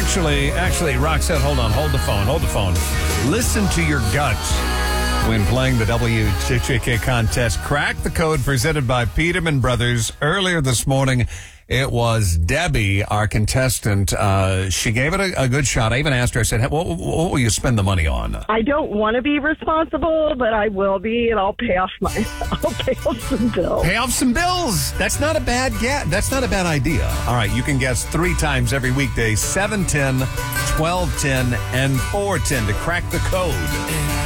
Actually, Roxette, hold the phone. Listen to your gut when playing the WJJK contest. Crack the code presented by Peterman Brothers. Earlier this morning, it was Debbie, our contestant. She gave it a good shot. I even asked her, I said, what will you spend the money on? I don't want to be responsible, but I will be, and I'll pay off some bills. Pay off some bills. That's not a bad That's not a bad idea. All right, you can guess 3 times every weekday, 7:10, 12:10, and 4:10 to crack the code.